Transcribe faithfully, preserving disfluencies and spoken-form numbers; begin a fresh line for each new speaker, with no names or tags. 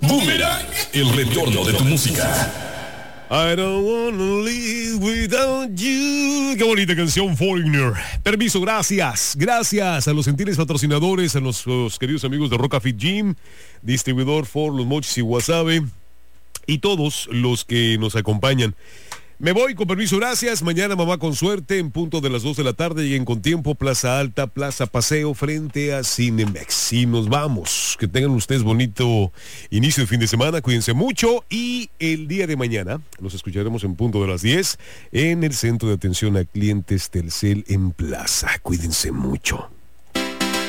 Boomerang, el retorno de tu música.
I don't wanna live without you. Qué bonita canción, Foreigner. Permiso, gracias. Gracias a los gentiles patrocinadores, a los, los queridos amigos de Roca Fit Gym, distribuidor for Los Mochis y Wasabe, y todos los que nos acompañan. Me voy, con permiso, gracias. Mañana, mamá, con suerte, en punto de las dos de la tarde, lleguen con tiempo, Plaza Alta, Plaza Paseo, frente a Cinemex. Y nos vamos. Que tengan ustedes bonito inicio de fin de semana, cuídense mucho. Y el día de mañana nos escucharemos en punto de las diez en el Centro de Atención a Clientes Telcel en Plaza. Cuídense mucho.